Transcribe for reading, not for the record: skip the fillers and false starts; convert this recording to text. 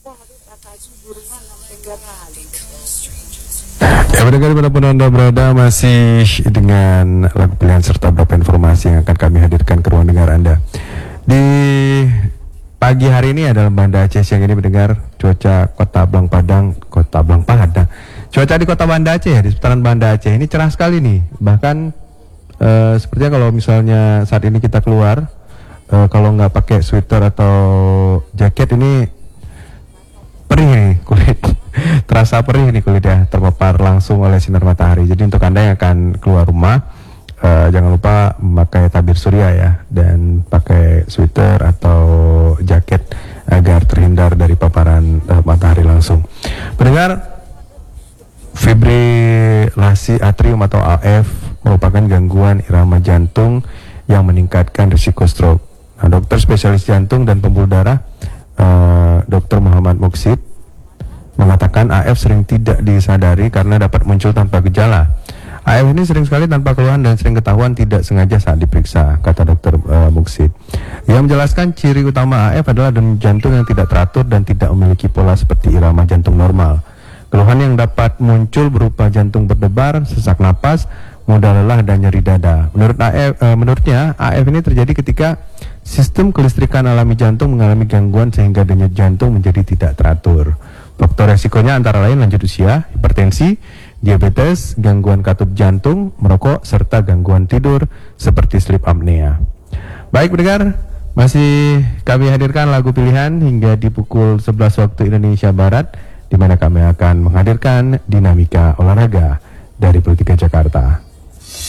Ya, pendengar dimanapun Anda berada, masih dengan lagu pilihan serta beberapa informasi yang akan kami hadirkan ke ruang dengar Anda. Di pagi hari ini adalah Banda Aceh. Siang ini mendengar cuaca Kota Blang Padang. Cuaca di Kota Banda Aceh ya, di seputaran Banda Aceh ini cerah sekali nih. Bahkan sepertinya kalau misalnya saat ini kita keluar, kalau nggak pakai sweater atau jaket ini perih nih kulit. Terasa perih nih kulit ya, terpapar langsung oleh sinar matahari. Jadi untuk Anda yang akan keluar rumah, jangan lupa memakai tabir surya ya, dan pakai sweater atau jaket agar terhindar dari paparan matahari langsung. Pendengar, fibrilasi atrium atau AF merupakan gangguan irama jantung yang meningkatkan risiko stroke. Nah, dokter spesialis jantung dan pembuluh darah Dr. Muhammad Muksid mengatakan AF sering tidak disadari karena dapat muncul tanpa gejala. AF ini sering sekali tanpa keluhan dan sering ketahuan tidak sengaja saat diperiksa, kata Dr. Muksid. Ia menjelaskan ciri utama AF adalah denyut jantung yang tidak teratur dan tidak memiliki pola seperti irama jantung normal. Keluhan yang dapat muncul berupa jantung berdebar, sesak napas, mudah lelah dan nyeri dada. Menurutnya AF ini terjadi ketika sistem kelistrikan alami jantung mengalami gangguan sehingga denyut jantung menjadi tidak teratur. Faktor resikonya antara lain lanjut usia, hipertensi, diabetes, gangguan katup jantung, merokok, serta gangguan tidur seperti sleep apnea. Baik pendengar, masih kami hadirkan lagu pilihan hingga di pukul 11 waktu Indonesia Barat, di mana kami akan menghadirkan dinamika olahraga dari Politika Jakarta.